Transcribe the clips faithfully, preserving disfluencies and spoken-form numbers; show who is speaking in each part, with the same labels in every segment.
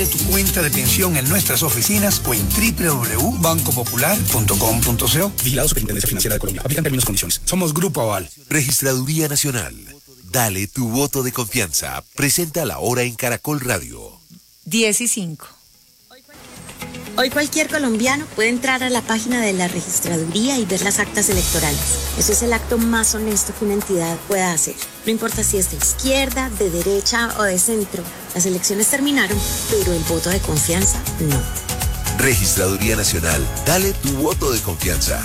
Speaker 1: Tu cuenta de pensión en nuestras oficinas o en doble u doble u doble u punto banco popular punto com punto co. Vigilado Superintendencia Financiera de Colombia. Aplican términos y condiciones. Somos Grupo Aval.
Speaker 2: Registraduría Nacional. Dale tu voto de confianza. Presenta la hora en Caracol Radio.
Speaker 3: diez y cinco.
Speaker 4: Hoy cualquier colombiano puede entrar a la página de la registraduría y ver las actas electorales. Eso es el acto más honesto que una entidad pueda hacer. No importa si es de izquierda, de derecha o de centro. Las elecciones terminaron, pero el voto de confianza no.
Speaker 2: Registraduría Nacional. Dale tu voto de confianza.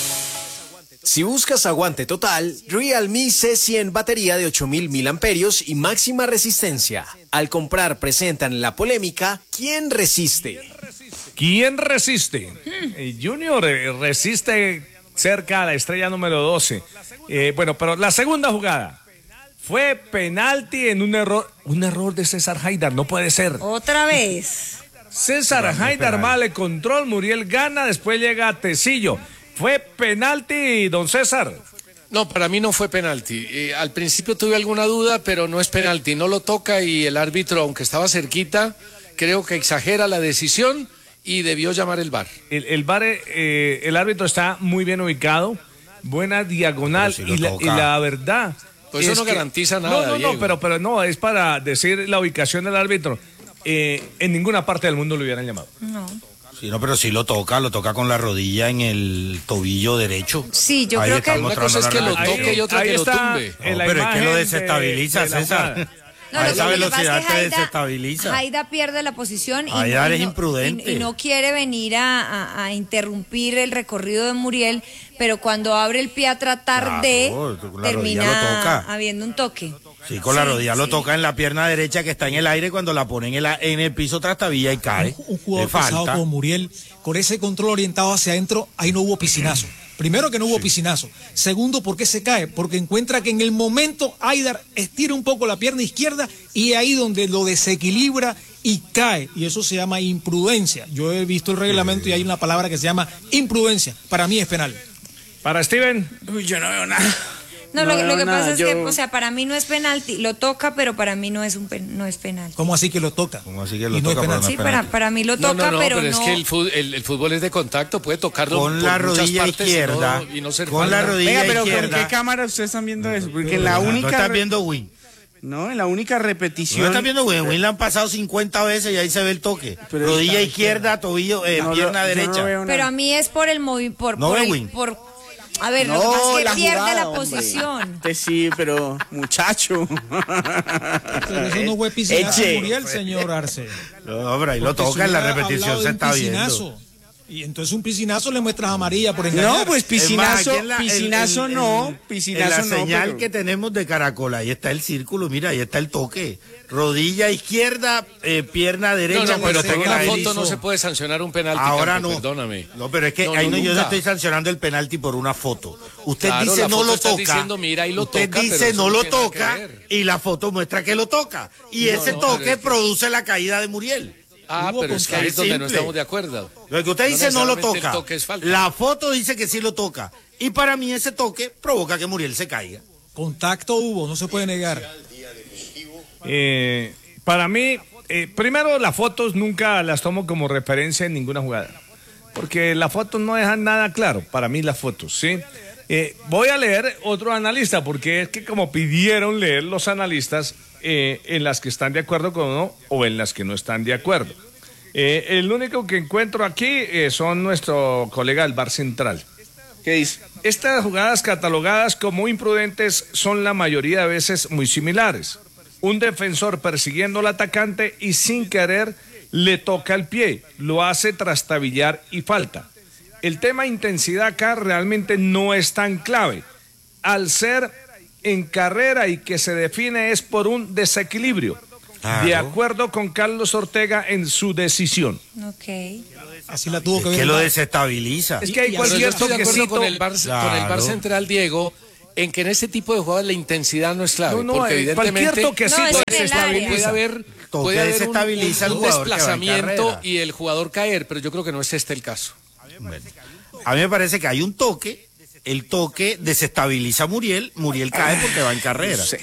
Speaker 5: Si buscas aguante total, Realme C cien batería de ocho mil miliamperios y máxima resistencia. Al comprar presentan la polémica ¿quién resiste?
Speaker 6: ¿Quién resiste? Eh, Junior eh, resiste cerca a la estrella número doce. Eh, bueno, pero la segunda jugada fue penalti en un error, un error de César Haidar, no puede ser.
Speaker 3: Otra vez.
Speaker 6: César Haidar mal control, Muriel gana, después llega Tecillo. ¿Fue penalti, don César?
Speaker 7: No, para mí no fue penalti. Eh, al principio tuve alguna duda, pero no es penalti. No lo toca y el árbitro, aunque estaba cerquita, creo que exagera la decisión y debió llamar el V A R.
Speaker 6: El, el V A R, eh, el árbitro está muy bien ubicado, buena diagonal si y, la, y la verdad...
Speaker 7: Pues eso no que, garantiza nada,
Speaker 6: No, no,
Speaker 7: Diego.
Speaker 6: no, pero, pero no, es para decir la ubicación del árbitro. Eh, en ninguna parte del mundo lo hubieran llamado.
Speaker 3: No.
Speaker 8: Sí, no, pero sí lo toca, lo toca con la rodilla en el tobillo derecho.
Speaker 3: Sí, yo
Speaker 8: ahí
Speaker 3: creo que...
Speaker 7: Una cosa es que lo toque y otra que lo tumbe.
Speaker 8: No, pero es que lo desestabiliza, de, de César.
Speaker 3: No,
Speaker 8: a esa
Speaker 3: que
Speaker 8: velocidad
Speaker 3: es que
Speaker 8: te
Speaker 3: Haida,
Speaker 8: desestabiliza.
Speaker 3: Haida pierde la posición y,
Speaker 8: Haidar
Speaker 3: no,
Speaker 8: es
Speaker 3: y no,
Speaker 8: imprudente.
Speaker 3: Y, y no quiere venir a, a, a interrumpir el recorrido de Muriel, pero cuando abre el pie a tratar
Speaker 8: claro,
Speaker 3: de, termina habiendo un toque.
Speaker 8: Sí, con sí, la rodilla sí. Lo toca en la pierna derecha que está en el aire cuando la pone en el, en el piso trastabilla y cae.
Speaker 9: Un, un jugador pasado como Muriel, con ese control orientado hacia adentro, ahí no hubo piscinazo. Primero que no hubo sí. piscinazo. Segundo, ¿por qué se cae? Porque encuentra que en el momento Haidar estira un poco la pierna izquierda y ahí donde lo desequilibra y cae. Y eso se llama imprudencia. Yo he visto el reglamento sí. y hay una palabra que se llama imprudencia. Para mí es penal.
Speaker 6: ¿Para Steven?
Speaker 10: Uy, yo no veo nada.
Speaker 3: No, no, lo, lo que
Speaker 10: nada,
Speaker 3: pasa es
Speaker 10: yo...
Speaker 3: que, o sea, para mí no es penalti, lo toca, pero para mí no es un pen, no es penal.
Speaker 9: ¿Cómo así que lo toca?
Speaker 8: ¿Cómo así que lo
Speaker 9: y no
Speaker 8: toca?
Speaker 9: Es penal?
Speaker 8: No
Speaker 3: sí,
Speaker 8: es
Speaker 3: para, para mí lo toca,
Speaker 7: no, no, no,
Speaker 3: pero,
Speaker 7: pero
Speaker 3: no.
Speaker 7: es que el fútbol, el, el fútbol es de contacto, puede tocarlo
Speaker 8: con la rodilla
Speaker 7: partes,
Speaker 8: izquierda.
Speaker 7: No, y no ser
Speaker 8: con
Speaker 7: falta.
Speaker 8: la rodilla
Speaker 10: Venga, pero
Speaker 8: izquierda.
Speaker 10: ¿con qué cámara ustedes están viendo eso? Porque en
Speaker 8: no,
Speaker 10: la
Speaker 8: no,
Speaker 10: única...
Speaker 8: No estás viendo Win.
Speaker 10: No, en la única repetición...
Speaker 8: No estás viendo Win. Win la han pasado cincuenta veces y ahí se ve el toque. Pero rodilla izquierda, tobillo, eh, no, pierna
Speaker 10: lo,
Speaker 8: derecha.
Speaker 10: No
Speaker 3: pero a mí es por el movimiento, por,
Speaker 8: no
Speaker 3: por, el,
Speaker 8: Win.
Speaker 3: por A ver,
Speaker 10: no,
Speaker 3: lo que pasa es que
Speaker 10: la
Speaker 3: pierde
Speaker 10: jugada,
Speaker 3: la
Speaker 10: hombre.
Speaker 3: posición.
Speaker 10: Sí, pero muchacho.
Speaker 9: Pero eso no fue piscinazo de Muriel, señor Arce.
Speaker 8: No, hombre, ahí lo toca, en la repetición se está viendo.
Speaker 9: Y entonces un piscinazo le muestras amarilla por engañar.
Speaker 10: No, pues piscinazo,
Speaker 8: más, la,
Speaker 10: piscinazo
Speaker 8: el, el,
Speaker 10: no,
Speaker 8: el,
Speaker 10: piscinazo
Speaker 8: en la
Speaker 10: no.
Speaker 8: señal
Speaker 10: pero...
Speaker 8: que tenemos de Caracol, ahí está el círculo, mira, ahí está el toque. Rodilla izquierda, eh, pierna derecha.
Speaker 7: No, no, pero
Speaker 8: con
Speaker 7: una foto hizo. No se puede sancionar un penalti.
Speaker 8: Ahora
Speaker 7: campo,
Speaker 8: no.
Speaker 7: Perdóname.
Speaker 8: No, pero es que
Speaker 7: no,
Speaker 8: ahí
Speaker 7: no,
Speaker 8: no, yo
Speaker 7: nunca.
Speaker 8: no estoy sancionando el penalti por una foto. Usted
Speaker 7: claro,
Speaker 8: dice no lo toca.
Speaker 7: Diciendo, mira, y lo
Speaker 8: usted
Speaker 7: toca,
Speaker 8: dice no lo toca y la foto muestra que lo toca. Y no, ese no, toque produce que... la caída de Muriel.
Speaker 7: Ah, pero es que ahí es donde no estamos de acuerdo.
Speaker 8: Lo que usted dice no, no lo toca. La foto dice que sí lo toca. Y para mí ese toque provoca que Muriel se caiga.
Speaker 9: Contacto hubo, no se puede negar.
Speaker 6: Eh, para mí, eh, primero las fotos nunca las tomo como referencia en ninguna jugada. Porque las fotos no dejan nada claro. Para mí las fotos, ¿sí? Eh, voy a leer otro analista, porque es que como pidieron leer los analistas eh, en las que están de acuerdo con uno o en las que no están de acuerdo. Eh, el único que encuentro aquí eh, son nuestro colega del V A R Central.
Speaker 10: ¿Qué dice?
Speaker 6: Estas jugadas catalogadas como imprudentes son la mayoría de veces muy similares. Un defensor persiguiendo al atacante y sin querer le toca el pie, lo hace trastabillar y falta. El tema intensidad acá realmente no es tan clave. Al ser en carrera y que se define es por un desequilibrio. Claro. De acuerdo con Carlos Ortega en su decisión.
Speaker 3: Ok.
Speaker 9: Así la tuvo
Speaker 8: es
Speaker 9: que ver.
Speaker 8: Que lo desestabiliza.
Speaker 7: Es que hay cualquier toquecito con el V A R, claro. Con el V A R Central, Diego, en que en este tipo de jugadas la intensidad no es clave.
Speaker 6: No, no,
Speaker 7: porque evidentemente
Speaker 6: cualquier toquecito
Speaker 3: no,
Speaker 6: desestabiliza.
Speaker 7: Puede haber, puede haber un, un, un desplazamiento y el jugador caer, pero yo creo que no es este el caso.
Speaker 8: Bueno, a mí me parece que hay un toque, el toque desestabiliza a Muriel, Muriel cae porque va en carrera.
Speaker 6: Sí.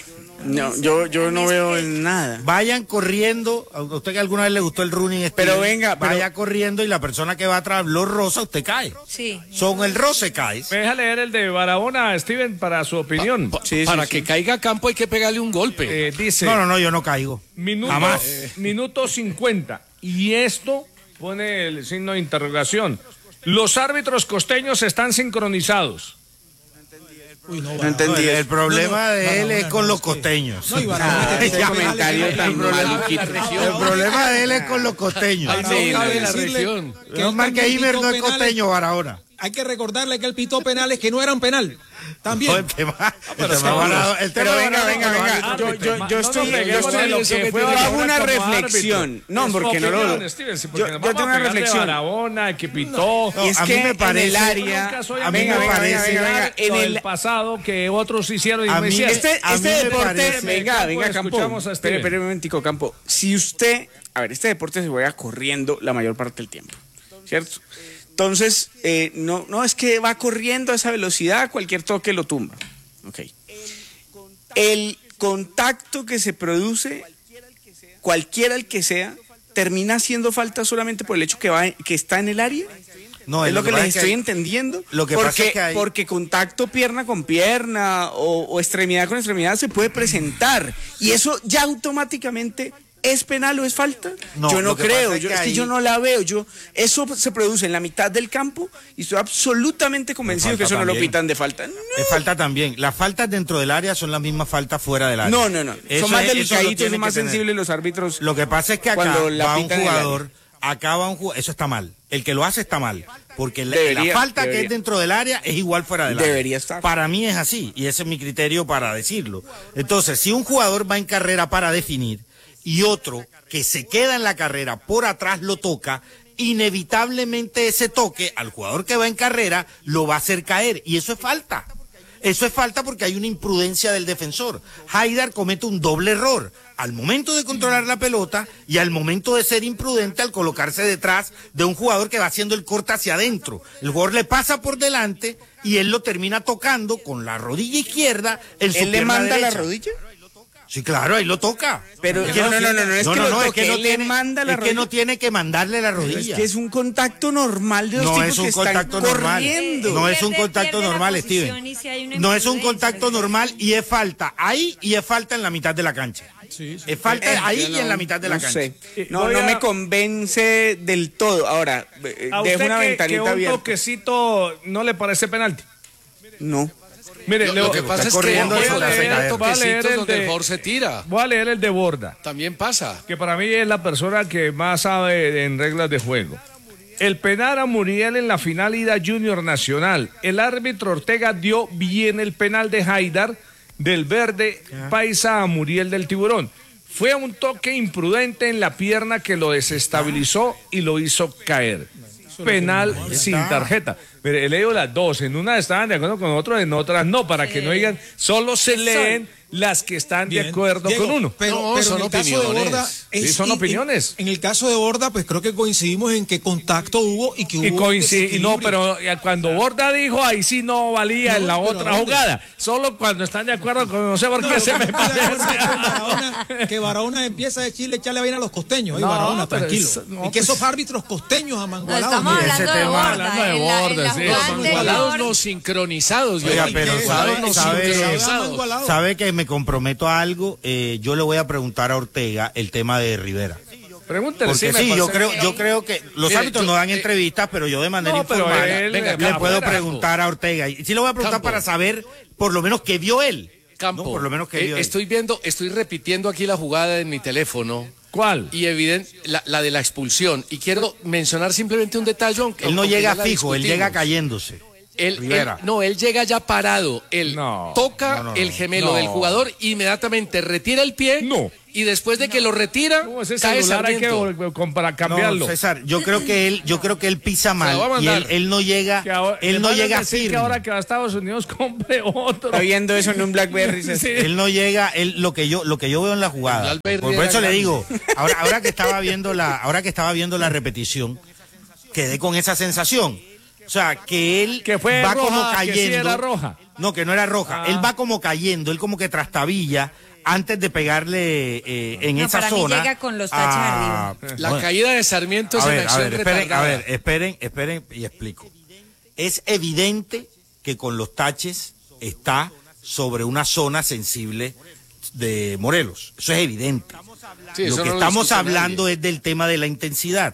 Speaker 10: No, yo, yo no veo nada.
Speaker 8: Vayan corriendo, a usted que alguna vez le gustó el running style,
Speaker 10: pero venga, pero...
Speaker 8: vaya corriendo y la persona que va atrás lo roza, usted cae.
Speaker 3: Sí.
Speaker 8: Son el roce cae.
Speaker 6: Me deja leer el de Barahona, Steven, para su opinión.
Speaker 7: Pa, pa, sí, para sí, que sí. caiga a campo hay que pegarle un golpe.
Speaker 6: Eh, dice.
Speaker 8: No, no, no, yo no caigo.
Speaker 6: Minuto,
Speaker 8: Jamás.
Speaker 6: Eh, minuto cincuenta. Y esto pone el signo de interrogación. Los árbitros costeños están sincronizados.
Speaker 8: Uy, no, no entendí. No, el, el problema no, no, de él no, es con no, los costeños. No, ah, ese comentario tan maluquito. El problema de él es con los costeños.
Speaker 9: Ay, sí, no cabe la región.
Speaker 8: Que no más que Iber no es costeño, Barahona.
Speaker 9: Hay que recordarle que él pitó penales que no eran penal. También. No, el tema,
Speaker 10: pero el tema Barahona, el tema venga, venga, venga. Yo, yo, yo estoy, yo estoy, lo que fue hago una reflexión. No, porque no lo. Yo tengo una reflexión.
Speaker 6: Barahona, que pitó.
Speaker 10: Y es que en el área,
Speaker 6: a mí me parece, en el pasado que otros hicieron.
Speaker 10: A mí este, este deporte, venga, venga, Campo. Espere, espere un momentico, Campo. Si usted, a ver, este deporte se juega corriendo la mayor parte del tiempo, ¿cierto? Entonces, eh, no, no es que va corriendo a esa velocidad, cualquier toque lo tumba. Okay. El contacto que se produce, cualquiera el que sea, termina haciendo falta solamente por el hecho que va, que está en el área. No, es lo, lo que, que les estoy hay, entendiendo. Lo que porque, pasa es que hay... porque contacto pierna con pierna o, o extremidad con extremidad se puede presentar y eso ya automáticamente ¿es penal o es falta? No, yo no creo, es, yo, que es que ahí... yo no la veo. Yo Eso se produce en la mitad del campo y estoy absolutamente convencido que eso también. No lo pitan de falta. No.
Speaker 8: Es falta también. Las faltas dentro del área son las mismas faltas fuera del área.
Speaker 10: No, no, no. Eso son más delicaditos, son más sensibles los árbitros.
Speaker 8: Lo que pasa es que acá va un jugador, acá va un jugador, eso está mal. El que lo hace está mal. Porque debería, la falta debería. que es dentro del área es igual fuera del área.
Speaker 10: Debería estar.
Speaker 8: Para mí es así y ese es mi criterio para decirlo. Entonces, si un jugador va en carrera para definir y otro que se queda en la carrera por atrás lo toca, inevitablemente ese toque al jugador que va en carrera lo va a hacer caer y eso es falta. Eso es falta porque hay una imprudencia del defensor. Haidar comete un doble error al momento de controlar la pelota y al momento de ser imprudente al colocarse detrás de un jugador que va haciendo el corte hacia adentro. El jugador le pasa por delante y él lo termina tocando con la rodilla izquierda en su
Speaker 10: ¿Él le manda
Speaker 8: derecha.
Speaker 10: la rodilla?
Speaker 8: Sí, claro, ahí lo toca.
Speaker 10: Pero no, no, no, no, no, es
Speaker 8: no,
Speaker 10: que
Speaker 8: no,
Speaker 10: no,
Speaker 8: es que no tiene,
Speaker 10: manda la
Speaker 8: es
Speaker 10: rodilla.
Speaker 8: que no tiene que mandarle la rodilla.
Speaker 10: Pero es que es un contacto normal de los
Speaker 8: no
Speaker 10: tipos
Speaker 8: es un
Speaker 10: que
Speaker 8: contacto
Speaker 10: están
Speaker 8: normal.
Speaker 10: corriendo.
Speaker 8: No es un contacto normal, Steven. Si no es un contacto normal y es falta ahí y es falta en la mitad de la cancha. Sí, sí. Es falta eh, ahí no, y en la mitad de la
Speaker 10: no
Speaker 8: cancha.
Speaker 10: Sé. No, no a... me convence del todo. Ahora, dejo una
Speaker 6: que,
Speaker 10: ventanita
Speaker 6: que un
Speaker 10: abierta.
Speaker 6: toquecito no le parece penalti.
Speaker 10: No.
Speaker 6: Mire,
Speaker 7: lo,
Speaker 6: lo,
Speaker 7: lo que pasa es que voy a leer toquecitos donde el jugador se tira.
Speaker 6: Voy a leer el de Borda.
Speaker 7: También pasa.
Speaker 6: Que para mí es la persona que más sabe en reglas de juego. El penal a Muriel en la final ida Junior Nacional. El árbitro Ortega dio bien el penal de Haidar del Verde Paisa a Muriel del Tiburón. Fue un toque imprudente en la pierna que lo desestabilizó y lo hizo caer. Penal sin tarjeta. Pero he leído las dos, en una estaban de acuerdo con otro, en otras no, para que no digan, solo se leen las que están bien de acuerdo Diego, con uno.
Speaker 9: Pero,
Speaker 6: no,
Speaker 9: pero
Speaker 6: son
Speaker 9: en el
Speaker 6: opiniones.
Speaker 9: Caso de Borda es,
Speaker 6: sí, son opiniones.
Speaker 9: En, en el caso de Borda, pues creo que coincidimos en que contacto hubo y que hubo.
Speaker 6: Y coincid, no, pero cuando Borda dijo, ahí sí no valía no, en la otra jugada. Solo cuando están de acuerdo con, no sé por qué no, se me parece.
Speaker 9: Barahona, que Barahona empieza a decirle, echarle vaina a los costeños. No, Barahona, tranquilo. Es, no, y que esos árbitros costeños amangualados.
Speaker 3: No, estamos hablando de Borda. Hablando de Borda,
Speaker 7: sí. Amangualados no sincronizados.
Speaker 8: Oiga, pero sabe, sabe, sabe que me comprometo a algo, eh, yo le voy a preguntar a Ortega el tema de Rivera.
Speaker 6: Pregúntale.
Speaker 8: Porque sí, yo creo, yo creo que los eh, árbitros yo, no dan eh, entrevistas, pero yo de manera no, informal él, venga, le puedo preguntar a Ortega. Y sí le voy a preguntar Campo. Para saber por lo menos qué vio él.
Speaker 7: Campo,
Speaker 8: ¿no? Por lo menos que
Speaker 7: eh, estoy viendo, estoy repitiendo aquí la jugada en mi teléfono.
Speaker 6: ¿Cuál?
Speaker 7: Y evidente, la, la de la expulsión. Y quiero mencionar simplemente un detalle. Aunque,
Speaker 8: él no
Speaker 7: aunque
Speaker 8: llega fijo, él llega cayéndose.
Speaker 7: Él, él, no, él llega ya parado, él no, toca no, no, no, el gemelo no. del jugador, inmediatamente retira el pie
Speaker 6: no.
Speaker 7: y después de que lo retira,
Speaker 6: no, ese cae hay que para cambiarlo.
Speaker 8: No, César, yo creo que él, yo creo que él pisa mal y él, él no llega,
Speaker 6: ahora,
Speaker 8: él no llega
Speaker 6: firme. Que ahora que va a Estados Unidos compre otro.
Speaker 10: Está viendo eso en un BlackBerry.
Speaker 8: Sí. Él no llega, él lo que yo, lo que yo veo en la jugada. Por, por eso le digo, ahora, ahora que estaba viendo la, ahora que estaba viendo la repetición, quedé con esa sensación. O sea, que él
Speaker 6: que fue
Speaker 8: va
Speaker 6: roja,
Speaker 8: como cayendo.
Speaker 6: Que sí era roja.
Speaker 8: No, que no era roja. Ah. Él va como cayendo, él como que trastabilla antes de pegarle eh, en
Speaker 3: no,
Speaker 8: esa
Speaker 3: para
Speaker 8: zona.
Speaker 3: Mí llega con los taches
Speaker 8: a,
Speaker 3: arriba.
Speaker 7: La
Speaker 8: bueno,
Speaker 7: caída de Sarmiento es
Speaker 8: a
Speaker 7: en
Speaker 8: ver,
Speaker 7: acción
Speaker 8: a ver, esperen,
Speaker 7: retardada.
Speaker 8: a ver, esperen, esperen y explico. Es evidente que con los taches está sobre una zona sensible de Morelos. Eso es evidente.
Speaker 7: Sí,
Speaker 8: lo
Speaker 7: eso
Speaker 8: que
Speaker 7: no lo
Speaker 8: estamos
Speaker 7: discute
Speaker 8: hablando
Speaker 7: nadie.
Speaker 8: es del tema de la intensidad.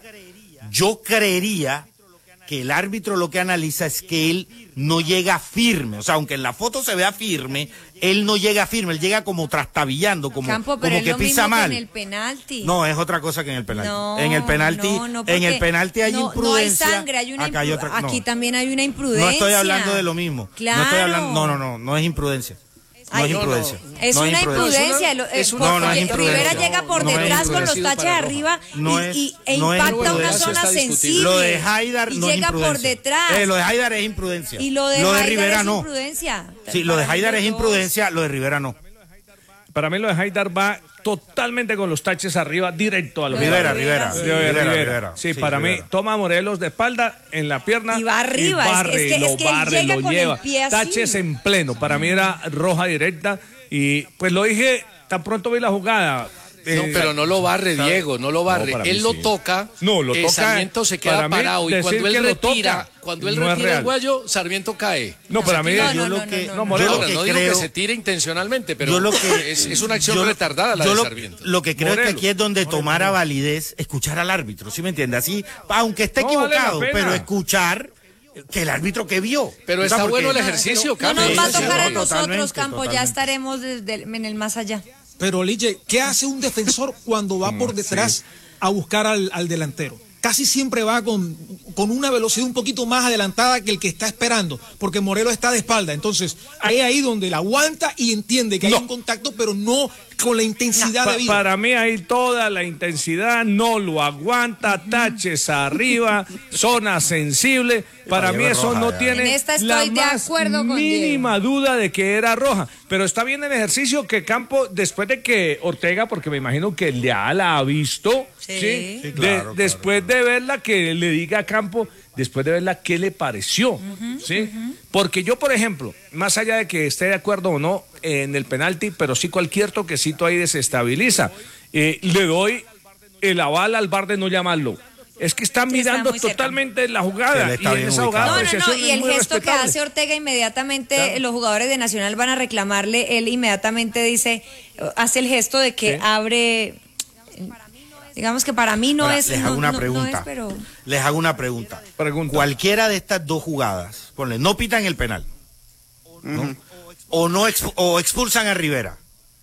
Speaker 8: Yo creería que el árbitro lo que analiza es que él no llega firme, o sea, aunque en la foto se vea firme, él no llega firme, él llega como trastabillando, como,
Speaker 3: Campo, pero
Speaker 8: como
Speaker 3: es
Speaker 8: que
Speaker 3: lo
Speaker 8: pisa
Speaker 3: mismo
Speaker 8: mal.
Speaker 3: que en el penalti.
Speaker 8: No, es otra cosa que en el penalti.
Speaker 3: No,
Speaker 8: en el penalti,
Speaker 3: no, no,
Speaker 8: en el
Speaker 3: porque
Speaker 8: penalti hay
Speaker 3: no,
Speaker 8: imprudencia.
Speaker 3: No hay sangre, hay una
Speaker 8: acá hay
Speaker 3: impru-
Speaker 8: otra, no.
Speaker 3: Aquí también hay una imprudencia.
Speaker 8: No estoy hablando de lo mismo.
Speaker 3: Claro.
Speaker 8: No estoy hablando, no, no, no, no es imprudencia. No
Speaker 3: Ay,
Speaker 8: es
Speaker 3: no,
Speaker 8: imprudencia.
Speaker 3: Es
Speaker 8: no
Speaker 3: una
Speaker 8: imprudencia.
Speaker 3: imprudencia. lo-
Speaker 7: es
Speaker 3: eh,
Speaker 7: una-
Speaker 8: no, no es
Speaker 3: porque
Speaker 8: imprudencia.
Speaker 3: Rivera llega por
Speaker 8: No es
Speaker 3: detrás con los
Speaker 7: imprudencia.
Speaker 3: taches arriba
Speaker 8: No
Speaker 3: y,
Speaker 8: es-
Speaker 3: y- e
Speaker 8: no es
Speaker 3: impacta una
Speaker 8: imprudencia.
Speaker 3: zona
Speaker 7: Está discutible.
Speaker 3: sensible.
Speaker 8: Lo de Haidar
Speaker 3: y
Speaker 8: no es
Speaker 3: llega por
Speaker 8: imprudencia.
Speaker 3: detrás.
Speaker 8: Eh, lo de Haidar es imprudencia.
Speaker 3: Y lo de, Haidar
Speaker 8: Rivera
Speaker 3: es
Speaker 8: no.
Speaker 3: imprudencia.
Speaker 8: Sí, lo de
Speaker 3: Para mí
Speaker 8: Haidar
Speaker 3: los
Speaker 8: es
Speaker 3: dos.
Speaker 8: imprudencia, lo de Rivera no.
Speaker 6: Para mí lo de Haidar va totalmente con los taches arriba, directo a los
Speaker 8: Rivera,
Speaker 3: Rivera,
Speaker 8: Rivera,
Speaker 3: sí.
Speaker 6: Rivera,
Speaker 8: Rivera,
Speaker 6: Rivera.
Speaker 8: Rivera.
Speaker 6: Sí,
Speaker 8: Sí,
Speaker 6: para
Speaker 8: Rivera.
Speaker 6: mí toma a Morelos de espalda en la pierna
Speaker 3: Y va arriba,
Speaker 6: y
Speaker 3: es-
Speaker 6: barre,
Speaker 3: es que-
Speaker 6: lo
Speaker 3: es que él
Speaker 6: barre,
Speaker 3: llega
Speaker 6: lo
Speaker 3: con el
Speaker 6: lleva.
Speaker 3: pie así.
Speaker 6: Taches en pleno, para mí era roja directa y pues lo dije tan pronto vi la jugada.
Speaker 7: No,
Speaker 6: eh,
Speaker 7: pero no lo barre, Diego, no lo barre.
Speaker 6: No, para mí
Speaker 7: él lo
Speaker 6: sí.
Speaker 7: toca,
Speaker 6: No, lo
Speaker 7: eh,
Speaker 6: toca,
Speaker 7: Sarmiento se queda
Speaker 6: para mí,
Speaker 7: parado y
Speaker 6: decir
Speaker 7: cuando él
Speaker 6: que lo
Speaker 7: retira,
Speaker 6: toca
Speaker 7: cuando él
Speaker 6: no es
Speaker 7: retira
Speaker 6: real.
Speaker 7: el guayo, Sarmiento cae.
Speaker 6: No, para mí
Speaker 3: No,
Speaker 8: yo
Speaker 3: no,
Speaker 8: lo
Speaker 3: no,
Speaker 8: que,
Speaker 3: no,
Speaker 6: no,
Speaker 3: no.
Speaker 6: Morelos.
Speaker 8: yo lo
Speaker 7: Ahora,
Speaker 8: que
Speaker 7: no digo
Speaker 8: creo,
Speaker 7: que se tire intencionalmente, pero
Speaker 8: yo lo que
Speaker 7: es, es una acción
Speaker 8: yo lo-
Speaker 7: retardada la
Speaker 8: yo
Speaker 7: de
Speaker 8: lo,
Speaker 7: Sarmiento.
Speaker 8: lo que creo es que
Speaker 6: Morelos.
Speaker 8: aquí es donde tomara validez escuchar al árbitro, ¿sí me entiende? Así, aunque esté
Speaker 6: No, vale la
Speaker 8: equivocado,
Speaker 6: pena.
Speaker 8: pero escuchar que el árbitro que vio.
Speaker 7: Pero
Speaker 8: O sea,
Speaker 7: está
Speaker 8: porque-
Speaker 7: bueno el ejercicio,
Speaker 3: No
Speaker 7: Carlos.
Speaker 3: nos va a
Speaker 8: Sí, sí,
Speaker 3: tocar
Speaker 8: no,
Speaker 3: a nosotros,
Speaker 8: totalmente,
Speaker 3: Campo, ya
Speaker 8: totalmente.
Speaker 3: estaremos desde el- en el más allá.
Speaker 9: Pero, Liche, ¿qué hace un defensor cuando va por detrás a buscar al, al delantero? Casi siempre va con, con una velocidad un poquito más adelantada que el que está esperando, porque Morelos está de espalda. Entonces, es ahí donde la aguanta y entiende que hay
Speaker 6: No.
Speaker 9: un contacto, pero no con la intensidad
Speaker 6: Pa-
Speaker 9: de vida.
Speaker 6: para mí ahí toda la intensidad no lo aguanta, taches arriba, zona sensible. Para
Speaker 8: Para
Speaker 6: mí
Speaker 8: llevar
Speaker 6: eso
Speaker 8: roja,
Speaker 6: no
Speaker 8: ya.
Speaker 6: tiene
Speaker 3: En esta estoy
Speaker 6: la
Speaker 3: de
Speaker 6: más
Speaker 3: acuerdo con
Speaker 6: mínima duda de que era roja. Pero está bien el ejercicio que Campo, después de que Ortega, porque me imagino que ya la ha visto,
Speaker 3: Sí.
Speaker 6: ¿sí?
Speaker 8: Sí,
Speaker 6: De-
Speaker 8: claro,
Speaker 6: después de verla, que le diga a Campo, después de verla, ¿qué le pareció? ¿Sí? Porque yo, por ejemplo, más allá de que esté de acuerdo o no en el penalti, pero sí cualquier toquecito ahí desestabiliza. Eh, le doy el aval al V A R de no llamarlo. Es que están
Speaker 3: Sí, está
Speaker 6: mirando
Speaker 3: muy cerca.
Speaker 6: totalmente la
Speaker 8: Sí,
Speaker 6: jugada
Speaker 8: él
Speaker 6: y
Speaker 8: está
Speaker 6: en
Speaker 8: bien
Speaker 6: esa
Speaker 8: ubicado.
Speaker 6: jugada
Speaker 3: No,
Speaker 6: la
Speaker 3: no, no,
Speaker 6: apreciación
Speaker 3: y
Speaker 6: es
Speaker 3: el
Speaker 6: muy
Speaker 3: gesto que
Speaker 6: respetable.
Speaker 3: hace Ortega inmediatamente, los jugadores de Nacional van a reclamarle, él inmediatamente dice, hace el gesto de que
Speaker 6: Sí.
Speaker 3: abre, digamos que para mí no
Speaker 8: Ahora,
Speaker 3: es,
Speaker 8: les
Speaker 3: no,
Speaker 8: hago una
Speaker 3: no- no
Speaker 8: pregunta.
Speaker 3: es, pero
Speaker 8: Les hago una pregunta.
Speaker 6: Pregunta.
Speaker 8: Cualquiera de estas dos jugadas, ponle, no pitan el penal, ¿no? o no exp- o expulsan a Rivera.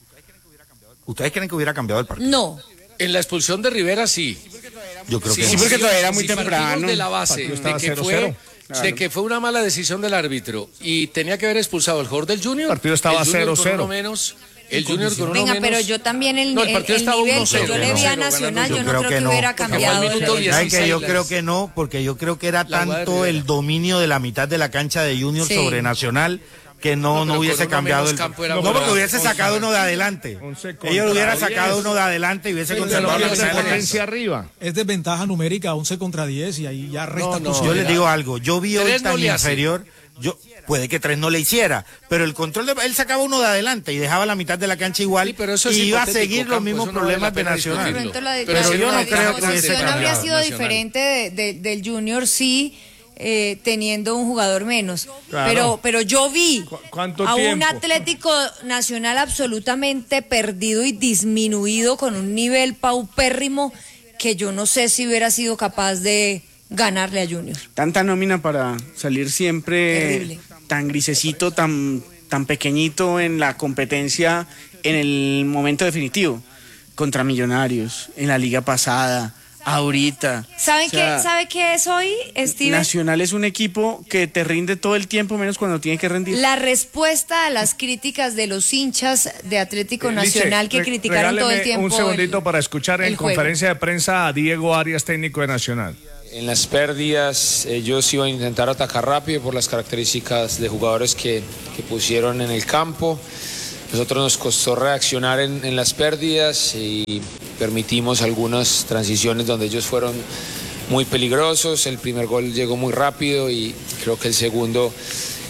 Speaker 8: ¿Ustedes creen que hubiera cambiado el partido?
Speaker 3: no.
Speaker 7: En la expulsión de Rivera sí.
Speaker 8: Yo creo que
Speaker 10: Sí,
Speaker 8: no.
Speaker 10: porque todavía era muy
Speaker 7: si partimos
Speaker 10: temprano.
Speaker 7: de la base
Speaker 6: Partido
Speaker 7: de
Speaker 6: estaba
Speaker 7: que,
Speaker 6: cero
Speaker 7: fue,
Speaker 6: cero.
Speaker 7: de que fue una mala decisión del árbitro y tenía que haber expulsado al jugador del Junior.
Speaker 6: El partido estaba
Speaker 7: el Junior
Speaker 6: cero
Speaker 7: con
Speaker 6: cero.
Speaker 7: uno menos. El Junior con uno
Speaker 3: Venga,
Speaker 7: menos.
Speaker 3: pero yo también el,
Speaker 7: No, el
Speaker 3: el-
Speaker 7: partido
Speaker 3: el
Speaker 7: estaba
Speaker 3: nivel
Speaker 7: uno cero,
Speaker 3: que yo le vi a
Speaker 7: ganando
Speaker 3: Nacional,
Speaker 7: Junior.
Speaker 3: yo no creo que, hubiera
Speaker 7: Porque
Speaker 3: cambiado.
Speaker 7: fue al minuto
Speaker 3: el-
Speaker 8: ¿Saben que yo
Speaker 7: dieciséis,
Speaker 8: creo que no? Porque yo creo que era
Speaker 7: La jugada de
Speaker 8: tanto
Speaker 7: Rivera.
Speaker 8: el dominio de la mitad de la cancha de Junior
Speaker 3: Sí.
Speaker 8: sobre Nacional que no,
Speaker 7: No,
Speaker 8: no,
Speaker 7: pero
Speaker 8: hubiese
Speaker 7: con uno
Speaker 8: cambiado
Speaker 7: menos
Speaker 8: el
Speaker 7: campo era
Speaker 8: no,
Speaker 7: buena.
Speaker 8: porque hubiese
Speaker 6: once
Speaker 8: sacado uno de adelante.
Speaker 6: once contra
Speaker 8: Ellos lo hubieran
Speaker 6: diez.
Speaker 8: sacado uno de adelante y hubiese
Speaker 6: Pero
Speaker 8: conservado
Speaker 6: no
Speaker 8: la
Speaker 6: pierde
Speaker 8: mitad de la
Speaker 6: potencia arriba.
Speaker 9: Es desventaja numérica once contra diez y ahí ya resta
Speaker 7: No, no.
Speaker 9: posibilidad.
Speaker 8: Yo les digo algo, yo vi hoy
Speaker 7: Tres no
Speaker 8: tan
Speaker 7: le hace.
Speaker 8: inferior, yo puede que tres no le hiciera, pero el control de él sacaba uno de adelante y dejaba la mitad de la cancha igual
Speaker 7: Sí, pero eso es
Speaker 8: y iba a
Speaker 7: hipotético,
Speaker 8: seguir los
Speaker 7: Campo,
Speaker 8: mismos
Speaker 7: eso no vale
Speaker 8: problemas
Speaker 7: la
Speaker 8: de
Speaker 7: pena
Speaker 8: Nacional.
Speaker 7: discutirlo.
Speaker 3: Pero, entonces la,
Speaker 7: Pero
Speaker 3: la-
Speaker 7: yo no
Speaker 3: la
Speaker 7: creo que
Speaker 3: disposición
Speaker 8: hubiese
Speaker 3: habría
Speaker 8: cambiado
Speaker 3: sido
Speaker 7: Nacional.
Speaker 3: diferente de- de- del Junior sí eh, teniendo un jugador menos.
Speaker 6: Claro.
Speaker 3: Pero, pero yo vi
Speaker 6: ¿Cu- cuánto
Speaker 3: a un
Speaker 6: tiempo?
Speaker 3: Atlético Nacional absolutamente perdido y disminuido con un nivel paupérrimo que yo no sé si hubiera sido capaz de ganarle a Junior.
Speaker 10: Tanta nómina para salir siempre
Speaker 3: Terrible.
Speaker 10: tan grisecito, tan, tan pequeñito en la competencia en el momento definitivo. Contra Millonarios, en la liga pasada, ahorita.
Speaker 3: ¿Saben
Speaker 10: O sea,
Speaker 3: qué, ¿sabe qué es hoy, Steven?
Speaker 10: Nacional es un equipo que te rinde todo el tiempo, menos cuando tiene que rendir.
Speaker 3: La respuesta a las críticas de los hinchas de Atlético
Speaker 6: Eh,
Speaker 3: Nacional
Speaker 6: Liche,
Speaker 3: que
Speaker 6: re-
Speaker 3: criticaron todo el
Speaker 6: regáleme
Speaker 3: tiempo.
Speaker 6: un segundito
Speaker 3: el-
Speaker 6: para escuchar en
Speaker 3: el juego.
Speaker 6: conferencia de prensa a Diego Arias, técnico de Nacional.
Speaker 11: En las pérdidas ellos iban a intentar atacar rápido por las características de jugadores que, que pusieron en el campo. Nosotros nos costó reaccionar en, en las pérdidas y permitimos algunas transiciones donde ellos fueron muy peligrosos. El primer gol llegó muy rápido y creo que el segundo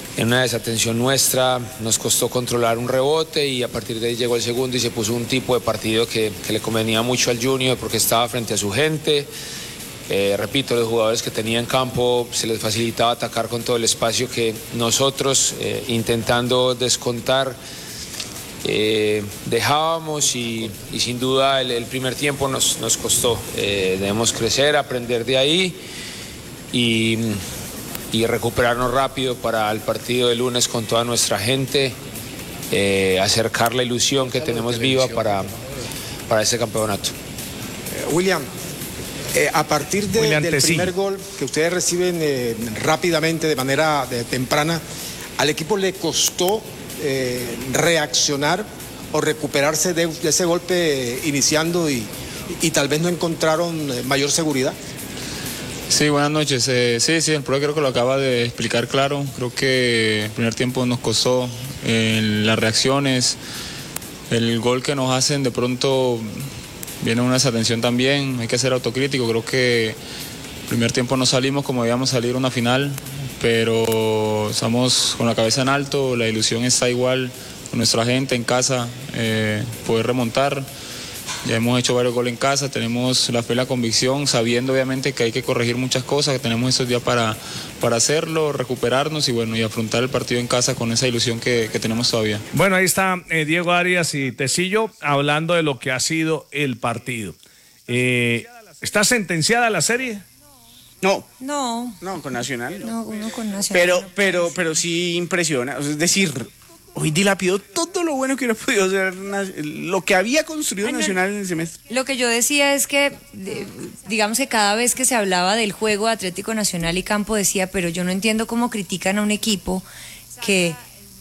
Speaker 11: en una desatención nuestra nos costó controlar un rebote y a partir de ahí llegó el segundo y se puso un tipo de partido que, que le convenía mucho al Junior porque estaba frente a su gente. Eh, repito, los jugadores que tenían campo se les facilitaba atacar con todo el espacio que nosotros eh, intentando descontar eh, dejábamos y, y sin duda el, el primer tiempo nos, nos costó. Eh, debemos crecer, aprender de ahí y, y recuperarnos rápido para el partido de lunes con toda nuestra gente, eh, acercar la ilusión que tenemos viva para, para este campeonato.
Speaker 12: Eh, William. Eh, a partir de, del primer gol que ustedes reciben eh, rápidamente, de manera de, temprana, ¿al equipo le costó eh, reaccionar o recuperarse de, de ese golpe eh, iniciando y, y tal vez no encontraron eh, mayor seguridad?
Speaker 13: Sí, buenas noches. Eh, sí, sí, el profe creo que lo acaba de explicar claro. Creo que el primer tiempo nos costó eh, las reacciones, el gol que nos hacen de pronto... Viene una desatención también, hay que ser autocrítico. Creo que el primer tiempo no salimos como debíamos salir una final, pero estamos con la cabeza en alto, la ilusión está igual con nuestra gente en casa, eh, poder remontar. Ya hemos hecho varios goles en casa, tenemos la fe y la convicción, sabiendo obviamente que hay que corregir muchas cosas, que tenemos esos días para, para hacerlo, recuperarnos y bueno, y afrontar el partido en casa con esa ilusión que, que tenemos todavía.
Speaker 6: Bueno, ahí está eh, Diego Arias y Tecillo hablando de lo que ha sido el partido. Eh, ¿Está sentenciada la serie?
Speaker 10: No.
Speaker 3: No.
Speaker 10: No, con Nacional.
Speaker 3: No, no con Nacional.
Speaker 10: Pero, pero, pero sí impresiona. Es decir, hoy dilapidó todo lo bueno que hubiera podido hacer, lo que había construido Ay, Nacional no, en el semestre.
Speaker 3: Lo que yo decía es que, digamos que cada vez que se hablaba del juego de Atlético Nacional y Campo decía, pero yo no entiendo cómo critican a un equipo que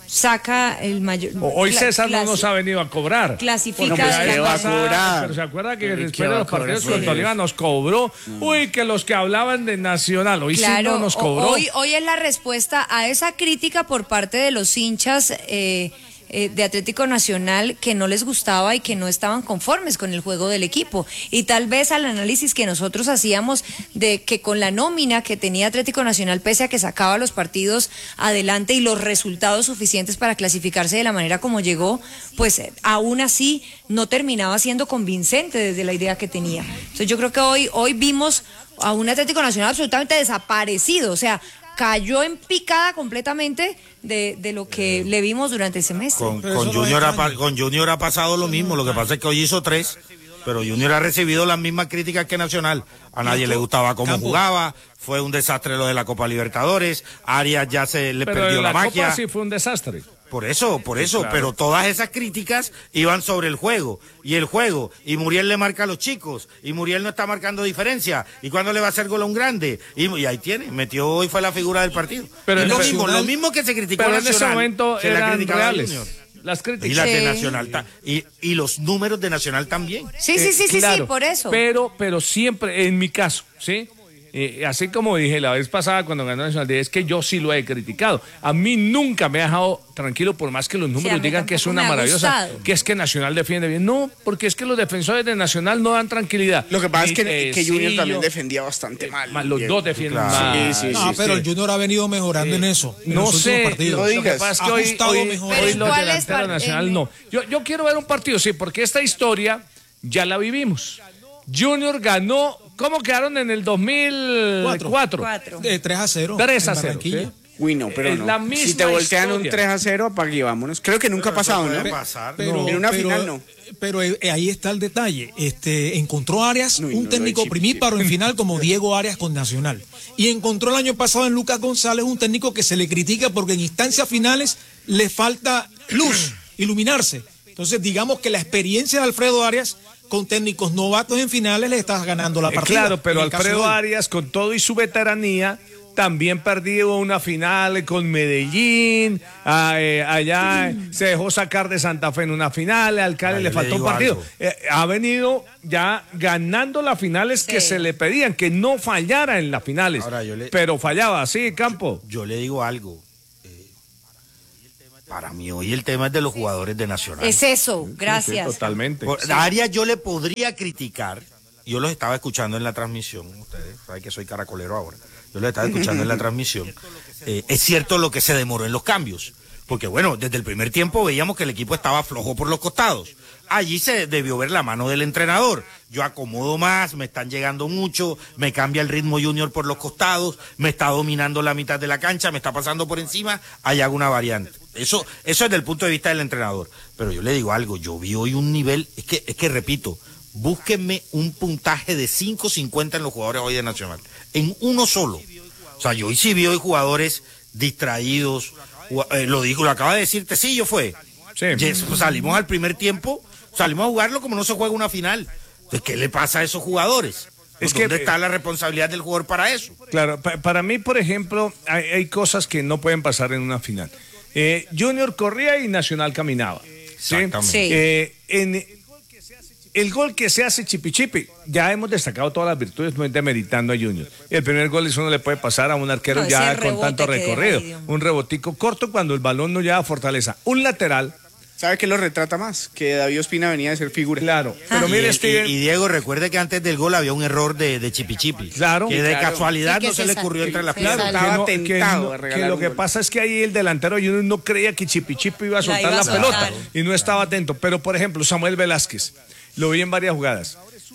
Speaker 3: saca el mayor...
Speaker 6: Hoy César no nos ha venido a cobrar.
Speaker 3: Clasifica...
Speaker 6: Bueno, pues
Speaker 3: va
Speaker 6: a cobrar. Pero se acuerda que después de los partidos con Tolima nos cobró. No. Uy, que los que hablaban de Nacional, hoy claro, sí no nos cobró.
Speaker 3: Hoy, hoy es la respuesta a esa crítica por parte de los hinchas... Eh, Eh, de Atlético Nacional que no les gustaba y que no estaban conformes con el juego del equipo y tal vez al análisis que nosotros hacíamos de que con la nómina que tenía Atlético Nacional pese a que sacaba los partidos adelante y los resultados suficientes para clasificarse de la manera como llegó, pues eh, aún así no terminaba siendo convincente desde la idea que tenía. Entonces yo creo que hoy, hoy vimos a un Atlético Nacional absolutamente desaparecido, o sea, cayó en picada completamente de, de lo que le vimos durante el semestre.
Speaker 8: Con, con, Junior ha, con Junior ha pasado lo mismo, lo que pasa es que hoy hizo tres, pero Junior ha recibido las mismas críticas que Nacional. A nadie le gustaba cómo Campo. jugaba, fue un desastre lo de la Copa Libertadores, Arias ya se le pero perdió la, la magia.
Speaker 6: Copa sí fue un desastre.
Speaker 8: Por eso, por eso, claro. Pero todas esas críticas iban sobre el juego, y el juego, y Muriel le marca a los chicos, y Muriel no está marcando diferencia, y cuándo le va a hacer gol a un grande, y, y ahí tiene, metió hoy fue la figura del partido.
Speaker 6: Pero
Speaker 8: lo
Speaker 6: mismo,
Speaker 8: lo mismo que se criticó
Speaker 6: pero
Speaker 8: a
Speaker 6: Nacional, en ese momento eran reales. Las críticas.
Speaker 8: Y las de Nacional, y, y los números de Nacional también.
Speaker 3: Sí, sí, sí, eh, sí, claro, sí, por eso.
Speaker 6: Pero, pero siempre, en mi caso, ¿sí? Eh, así como dije la vez pasada cuando ganó Nacional, es que yo sí lo he criticado. A mí nunca me ha dejado tranquilo, por más que los números sí, digan que es una maravillosa, que es que Nacional defiende bien. No, porque es que los defensores de Nacional no dan tranquilidad.
Speaker 10: Lo que pasa Ni es que, que Junior también defendía bastante eh, mal.
Speaker 6: Los Diego. dos defienden claro. mal.
Speaker 9: Sí, sí, no, sí, pero sí. el Junior ha venido mejorando sí. en eso. En
Speaker 6: no sé,
Speaker 9: lo,
Speaker 6: lo que pasa es que hoy, hoy, hoy los delanteros Nacional no. Yo, yo quiero ver un partido, sí, porque esta historia ya la vivimos. Junior ganó, ¿cómo quedaron en el dos mil cuatro?
Speaker 9: De tres a cero.
Speaker 6: tres a cero. ¿Sí?
Speaker 10: Uy, no, pero es no. La misma si te voltean historia. Un tres a cero, apague y vámonos. Creo que nunca pero ha pasado, ¿no?
Speaker 8: Pasar.
Speaker 9: Pero,
Speaker 10: en una
Speaker 9: pero,
Speaker 10: final no.
Speaker 9: Pero ahí está el detalle. Este, encontró Arias, no, un no técnico primíparo en final como Diego Arias con Nacional. Y encontró el año pasado en Lucas González un técnico que se le critica porque en instancias finales le falta luz, iluminarse. Entonces, digamos que la experiencia de Alfredo Arias con técnicos novatos en finales le estás ganando la partida.
Speaker 6: Eh, claro, pero Alfredo Arias, con todo y su veteranía, también perdió una final con Medellín, eh, allá mm. se dejó sacar de Santa Fe en una final, al Cali Ay, le faltó un partido. Eh, ha venido ya ganando las finales sí. que se le pedían, que no fallara en las finales, Ahora, yo le, pero fallaba, sí, Campo.
Speaker 8: Yo, yo le digo algo. Para mí hoy el tema es de los jugadores de Nacional.
Speaker 3: Es eso, gracias.
Speaker 6: Sí, sí, totalmente.
Speaker 8: Por, sí. A Arias yo le podría criticar, yo los estaba escuchando en la transmisión, ustedes saben que soy caracolero ahora, yo los estaba escuchando en la transmisión, eh, es cierto lo que se demoró en los cambios, porque bueno, desde el primer tiempo veíamos que el equipo estaba flojo por los costados. Allí se debió ver la mano del entrenador. Yo acomodo más, me están llegando mucho, me cambia el ritmo Junior por los costados, me está dominando la mitad de la cancha, me está pasando por encima, ahí hago una variante. Eso, eso es del punto de vista del entrenador. Pero yo le digo algo, yo vi hoy un nivel, es que, es que repito, búsquenme un puntaje de cinco cincuenta en los jugadores hoy de Nacional, en uno solo. O sea, yo hoy sí vi hoy jugadores distraídos, eh, lo dijo, lo acaba de decir Tecillo fue. Sí. Yes, pues salimos al primer tiempo, salimos a jugarlo como no se juega una final. Entonces, ¿qué le pasa a esos jugadores? Es ¿Dónde que, está la responsabilidad del jugador para eso?
Speaker 6: Claro, pa para mí, por ejemplo, hay, hay cosas que no pueden pasar en una final. Eh, Junior corría y Nacional caminaba. ¿sí?
Speaker 8: Exactamente.
Speaker 3: Sí.
Speaker 6: Eh, en el gol que se hace chipi chipi, ya hemos destacado todas las virtudes, no es demeritando a Junior. El primer gol eso no le puede pasar a un arquero no, ya con tanto recorrido. Un rebotico corto cuando el balón no lleva fortaleza. Un lateral.
Speaker 10: ¿Sabe qué lo retrata más? Que David Ospina venía de ser figura.
Speaker 6: Claro. Pero
Speaker 8: y,
Speaker 6: mire,
Speaker 8: y,
Speaker 6: Steven...
Speaker 8: y Diego, recuerde que antes del gol había un error de, de Chipi Chipi.
Speaker 6: Claro.
Speaker 8: Que de
Speaker 6: claro.
Speaker 8: casualidad sí, que no se, se le ocurrió entre las piernas.
Speaker 10: Estaba
Speaker 6: no,
Speaker 10: tentado
Speaker 6: que,
Speaker 10: de regalar
Speaker 6: que lo
Speaker 10: un
Speaker 6: que
Speaker 10: gol.
Speaker 6: pasa es que ahí el delantero Junior no creía que Chipi Chipi iba a soltar la,
Speaker 3: la
Speaker 6: soltar. pelota y no
Speaker 3: Claro.
Speaker 6: estaba atento. Pero, por ejemplo, Samuel Velázquez, lo vi en varias jugadas.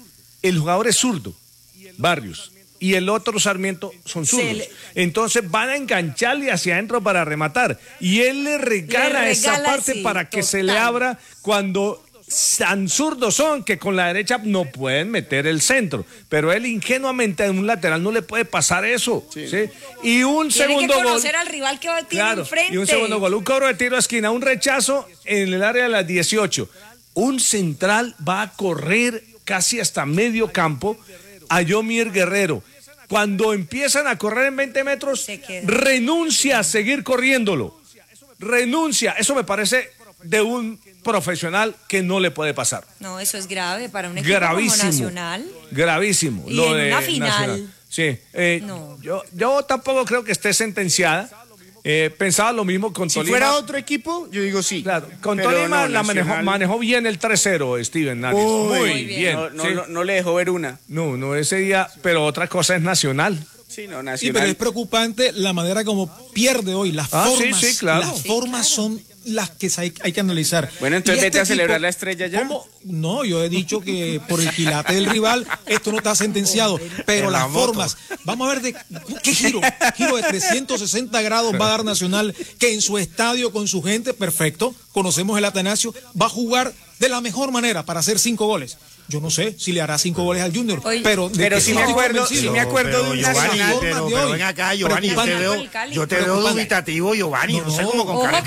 Speaker 6: El jugador es zurdo, Barrios. Y el otro Sarmiento son zurdos. Le... Entonces van a engancharle hacia adentro para rematar. Y él le regala, le regala esa parte sí, para que total. se le abra cuando tan zurdos son que con la derecha no pueden meter el centro. Pero él ingenuamente en un lateral no le puede pasar eso. Sí. ¿sí? Y un
Speaker 3: Tiene
Speaker 6: segundo
Speaker 3: que conocer
Speaker 6: gol.
Speaker 3: al rival que tiene
Speaker 6: claro,
Speaker 3: enfrente.
Speaker 6: Y un segundo gol. Un cobro de tiro a esquina, un rechazo en el área de las dieciocho. Un central va a correr casi hasta medio campo a Yomier Guerrero. Cuando empiezan a correr en veinte metros, renuncia a seguir corriéndolo. Renuncia. Eso me parece de un profesional que no le puede pasar.
Speaker 3: No, eso es grave para un equipo
Speaker 6: gravísimo,
Speaker 3: como Nacional.
Speaker 6: Gravísimo.
Speaker 3: Y
Speaker 6: lo
Speaker 3: en
Speaker 6: de
Speaker 3: una final.
Speaker 6: Nacional. Sí. Eh,
Speaker 3: no.
Speaker 6: yo, yo tampoco creo que esté sentenciada. Eh, pensaba lo mismo con
Speaker 10: si
Speaker 6: Tolima.
Speaker 10: Si fuera otro equipo, yo digo sí.
Speaker 6: Claro, con
Speaker 10: pero
Speaker 6: Tolima
Speaker 10: no,
Speaker 6: la manejó, manejó bien el tres cero, Steven Náriz. Muy, muy bien. bien.
Speaker 10: No, no,
Speaker 6: sí.
Speaker 10: no, no le dejó ver una.
Speaker 6: No, no ese día, pero otra cosa es Nacional.
Speaker 10: Sí, no,
Speaker 9: Nacional. Sí, pero es preocupante la manera como pierde hoy. Las
Speaker 6: ah,
Speaker 9: formas,
Speaker 6: sí, sí, claro.
Speaker 9: las formas sí, claro. son las que hay, hay que analizar.
Speaker 10: Bueno, entonces
Speaker 9: este
Speaker 10: vete a
Speaker 9: equipo,
Speaker 10: celebrar la estrella ya.
Speaker 9: ¿cómo? No, yo he dicho que por el quilate del rival esto no está sentenciado, pero las formas, vamos a ver de qué giro, giro de trescientos sesenta grados va a dar Nacional, que en su estadio con su gente, perfecto, conocemos el Atanasio, va a jugar de la mejor manera para hacer cinco goles. Yo no sé si le hará cinco goles al Junior, Oye, pero
Speaker 10: pero sí me acuerdo, sí me acuerdo de un
Speaker 8: Nacional. Pero, pero ven acá, Giovanni, yo te veo, yo te veo dubitativo, Giovanni, no, no sé cómo con cara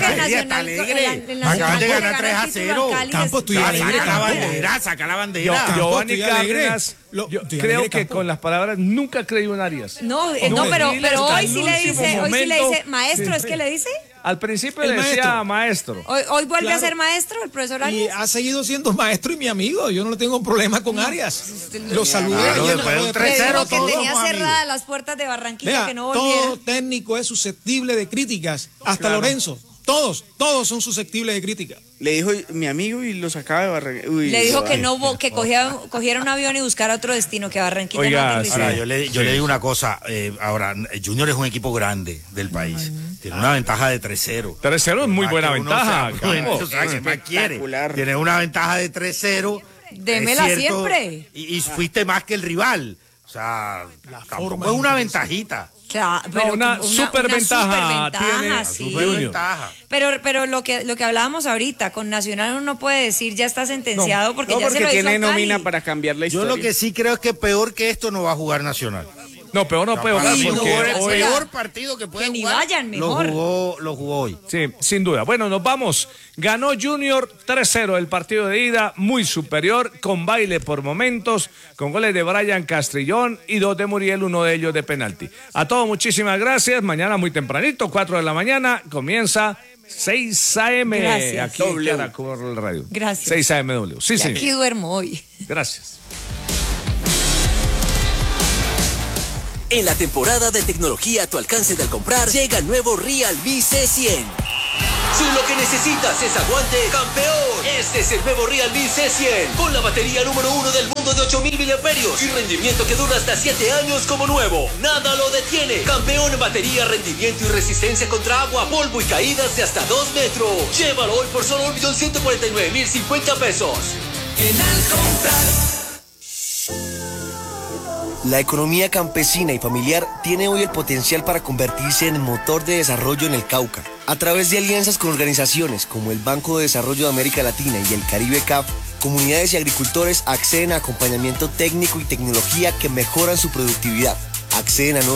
Speaker 8: alegre. Acaban de ganar tres a cero.
Speaker 9: Campo, estoy alegre.
Speaker 8: Saca la bandera, saca la bandera.
Speaker 6: Giovanni Cárdenas, yo creo que con las palabras nunca creí en Arias.
Speaker 3: No, no, pero pero hoy sí le dice, hoy sí le dice, maestro, ¿es que le dice?
Speaker 6: Al principio le decía maestro.
Speaker 3: Hoy, hoy vuelve claro. a ser maestro el profesor Arias.
Speaker 9: Y ha seguido siendo maestro y mi amigo. Yo no le tengo problema con Arias. Lo saludé.
Speaker 8: Claro,
Speaker 9: ayer,
Speaker 8: después de un tres cero
Speaker 3: que tenía cerradas las puertas de Barranquilla.
Speaker 9: Vea,
Speaker 3: que no volviera.
Speaker 9: todo técnico es susceptible de críticas. Hasta claro. Lorenzo. Todos, todos son susceptibles de crítica.
Speaker 10: Le dijo mi amigo y lo sacaba de Barranquilla. Uy,
Speaker 3: le dijo que no que cogiera, cogiera un avión y buscara otro destino, que Barranquilla
Speaker 8: Oiga,
Speaker 3: no
Speaker 8: ahora, yo le, yo sí. le digo una cosa, eh, ahora, Junior es un equipo grande del país, uh-huh. tiene una ventaja de tres cero.
Speaker 6: tres cero es muy buena ventaja.
Speaker 8: Bueno, ¿qué más quiere? Tiene una ventaja de tres cero.
Speaker 3: Démela cierto, siempre.
Speaker 8: Y, y fuiste más que el rival. O sea, la tampoco es una ventajita.
Speaker 3: Claro, pero
Speaker 6: no, una,
Speaker 3: una
Speaker 6: super
Speaker 3: una
Speaker 6: ventaja tiene
Speaker 3: sí.
Speaker 8: super ventaja.
Speaker 3: Pero pero lo que lo que hablábamos ahorita, con Nacional uno no puede decir ya está sentenciado
Speaker 10: no,
Speaker 3: porque
Speaker 10: no,
Speaker 3: ya
Speaker 10: porque
Speaker 3: se lo
Speaker 10: tiene
Speaker 3: hizo a Cali.
Speaker 10: nómina para cambiar la historia.
Speaker 8: Yo lo que sí creo es que peor que esto no va a jugar Nacional.
Speaker 6: No, peor no, no peor.
Speaker 8: Sí,
Speaker 6: porque
Speaker 8: no, el peor partido que puede
Speaker 3: que
Speaker 8: jugar.
Speaker 3: Ni vayan mejor.
Speaker 8: Lo jugó, lo jugó hoy.
Speaker 6: Sí, sin duda. Bueno, nos vamos. Ganó Junior tres cero el partido de ida, muy superior, con baile por momentos, con goles de Brian Castrillón y dos de Muriel, uno de ellos de penalti. A todos muchísimas gracias. Mañana muy tempranito, cuatro de la mañana, comienza seis a eme.
Speaker 3: Gracias.
Speaker 6: Aquí en Caracol Radio.
Speaker 3: Gracias.
Speaker 6: seis a eme doble. Sí,
Speaker 3: y
Speaker 6: señor.
Speaker 3: Aquí duermo hoy.
Speaker 6: Gracias.
Speaker 14: En la temporada de tecnología a tu alcance del comprar, llega el nuevo Realme C cien. Si lo que necesitas es aguante, campeón, este es el nuevo Realme C cien, con la batería número uno del mundo de ocho mil miliamperios y rendimiento que dura hasta siete años como nuevo. Nada lo detiene. Campeón en batería, rendimiento y resistencia contra agua, polvo y caídas de hasta dos metros. Llévalo hoy por solo un millón ciento cuarenta y nueve mil cincuenta pesos.
Speaker 15: En Alcomprar.
Speaker 16: La economía campesina y familiar tiene hoy el potencial para convertirse en el motor de desarrollo en el Cauca. A través de alianzas con organizaciones como el Banco de Desarrollo de América Latina y el Caribe C A F, comunidades y agricultores acceden a acompañamiento técnico y tecnología que mejoran su productividad. Acceden a nuevos